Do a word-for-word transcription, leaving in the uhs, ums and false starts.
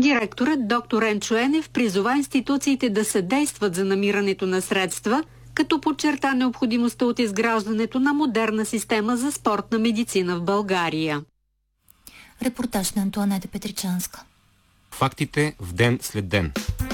Директорът доктор Енчо Енев призова институциите да съдействат за намирането на средства, като подчерта необходимостта от изграждането на модерна система за спортна медицина в България. Репортаж на Антоанета Петричанска. Фактите в ден след ден.